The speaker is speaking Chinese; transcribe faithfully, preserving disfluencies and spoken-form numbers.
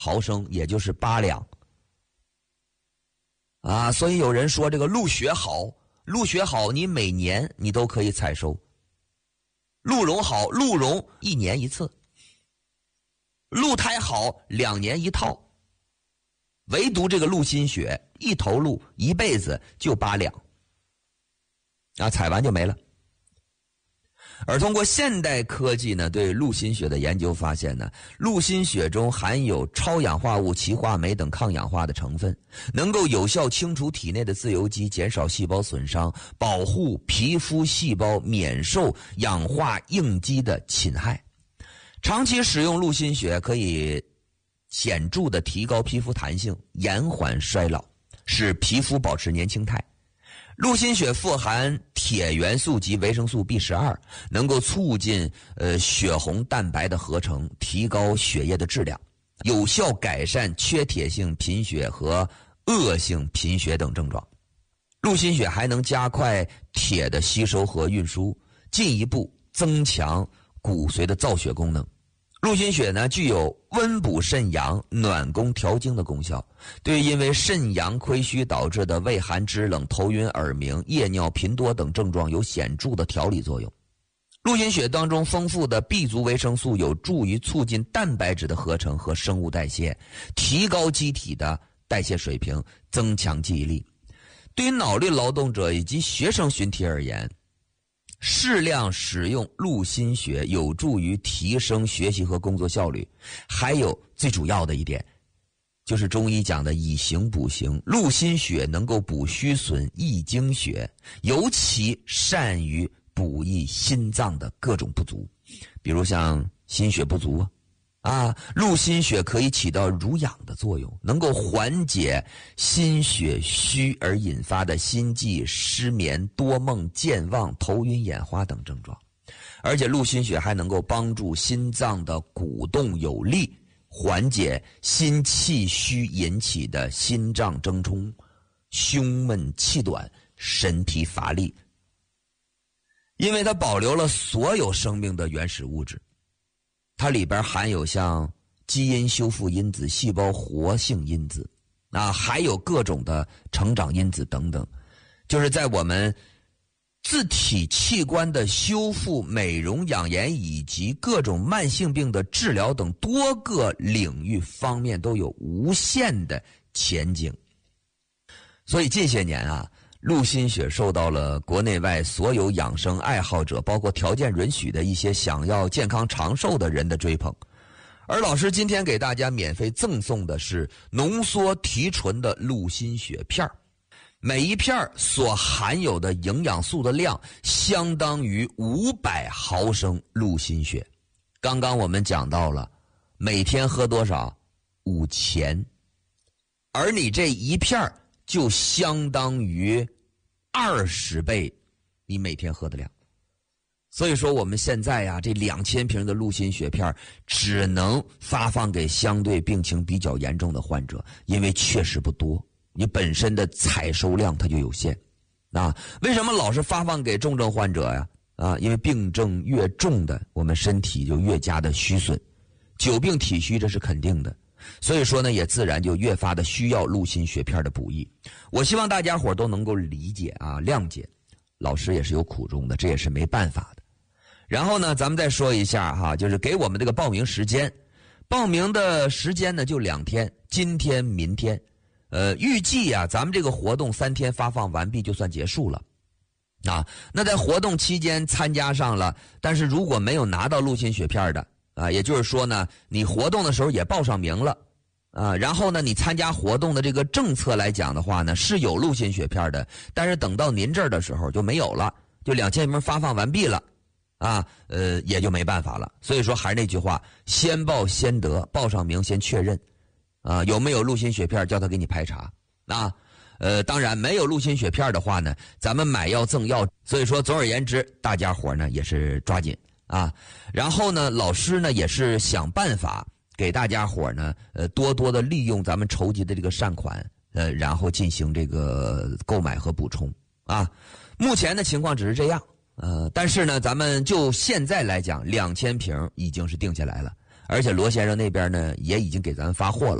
毫升，也就是八两。啊，所以有人说这个鹿血好，鹿血好，你每年你都可以采收。鹿茸好，鹿茸一年一次。鹿胎好，两年一套。唯独这个鹿心血，一头鹿一辈子就八两，啊，采完就没了。而通过现代科技呢，对鹿心血的研究发现呢，鹿心血中含有超氧化物歧化酶等抗氧化的成分，能够有效清除体内的自由基，减少细胞损伤，保护皮肤细胞免受氧化应激的侵害。长期使用鹿心血可以显著的提高皮肤弹性，延缓衰老，使皮肤保持年轻态。鹿心血富含铁元素及维生素 B 十二， 能够促进呃血红蛋白的合成，提高血液的质量，有效改善缺铁性贫血和恶性贫血等症状。鹿心血还能加快铁的吸收和运输，进一步增强骨髓的造血功能。鹿心血呢，具有温补肾阳、暖宫调经的功效，对因为肾阳亏虚导致的畏寒肢冷、头晕耳鸣、夜尿频多等症状有显著的调理作用。鹿心血当中丰富的 B 族维生素有助于促进蛋白质的合成和生物代谢，提高机体的代谢水平，增强记忆力。对于脑力劳动者以及学生群体而言，适量使用鹿心血有助于提升学习和工作效率。还有最主要的一点，就是中医讲的以形补形，鹿心血能够补虚损、益精血，尤其善于补益心脏的各种不足，比如像心血不足啊。啊，鹿心血可以起到濡养的作用，能够缓解心血虚而引发的心悸、失眠、多梦、健忘、头晕眼花等症状。而且鹿心血还能够帮助心脏的鼓动有力，缓解心气虚引起的心脏怔冲、胸闷气短、身体乏力。因为它保留了所有生命的原始物质，它里边含有像基因修复因子、细胞活性因子啊，还有各种的成长因子等等，就是在我们自体器官的修复、美容养颜以及各种慢性病的治疗等多个领域方面都有无限的前景。所以近些年啊，鹿心血受到了国内外所有养生爱好者，包括条件允许的一些想要健康长寿的人的追捧。而老师今天给大家免费赠送的是浓缩提纯的鹿心血片，每一片所含有的营养素的量相当于五百毫升鹿心血。刚刚我们讲到了每天喝多少？五钱。而你这一片就相当于二十倍你每天喝的量。所以说我们现在呀、啊，这两千瓶的鹿心血片只能发放给相对病情比较严重的患者，因为确实不多，你本身的采收量它就有限。啊，为什么老是发放给重症患者呀？啊，因为病症越重的，我们身体就越加的虚损，久病体虚这是肯定的。所以说呢，也自然就越发的需要鹿心血片的补益。我希望大家伙都能够理解啊，谅解，老师也是有苦衷的，这也是没办法的。然后呢，咱们再说一下哈，就是给我们这个报名时间，报名的时间呢就两天，今天、明天。呃，预计啊，咱们这个活动三天发放完毕就算结束了。啊，那在活动期间参加上了，但是如果没有拿到鹿心血片的。啊，也就是说呢，你活动的时候也报上名了，啊，然后呢，你参加活动的这个政策来讲的话呢，是有鹿心血片的，但是等到您这儿的时候就没有了，就两千名发放完毕了，啊，呃，也就没办法了。所以说还是那句话，先报先得，报上名先确认，啊，有没有鹿心血片叫他给你排查，啊，呃，当然没有鹿心血片的话呢，咱们买药赠药。所以说总而言之，大家伙呢也是抓紧。啊，然后呢，老师呢也是想办法给大家伙呢，呃，多多的利用咱们筹集的这个善款，呃，然后进行这个购买和补充啊。目前的情况只是这样，呃，但是呢，咱们就现在来讲，两千瓶已经是定下来了， 而且罗先生那边呢也已经给咱发货了。